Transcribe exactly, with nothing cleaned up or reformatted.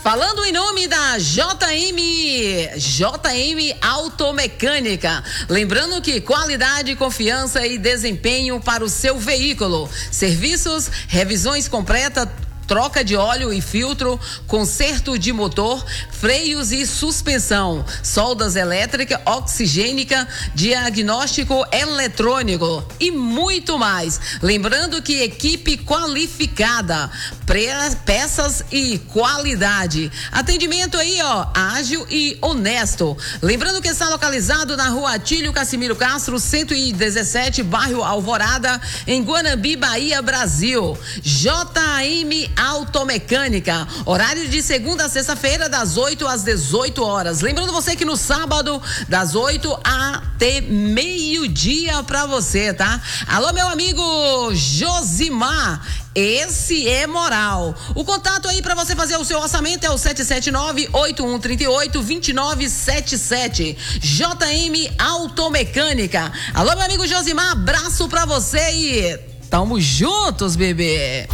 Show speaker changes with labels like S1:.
S1: Falando em nome da J M, J M Automecânica. Lembrando que qualidade, confiança e desempenho para o seu veículo. Serviços, revisões completas, troca de óleo e filtro, conserto de motor, freios e suspensão, soldas elétrica, oxigênica, diagnóstico eletrônico e muito mais. Lembrando que equipe qualificada, peças e qualidade. Atendimento aí, ó, ágil e honesto. Lembrando que está localizado na rua Atílio Cassimiro Castro, cento e dezessete, bairro Alvorada, em Guanambi, Bahia, Brasil. J M Automecânica, horário de segunda a sexta-feira, das oito às dezoito horas. Lembrando você que no sábado, das oito até meio-dia pra você, tá? Alô, meu amigo Josimar, esse é moral. O contato aí pra você fazer o seu orçamento é o sete sete nove, oito um três oito, dois nove sete sete. J M Automecânica. Alô, meu amigo Josimar, abraço pra você e tamo juntos, bebê.